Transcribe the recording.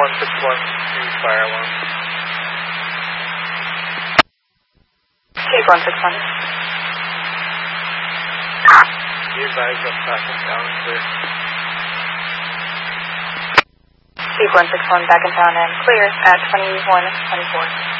161 to fire alarm. Cape 161. Be advised of back in town, clear. Cape 161 back in town and clear at 2124.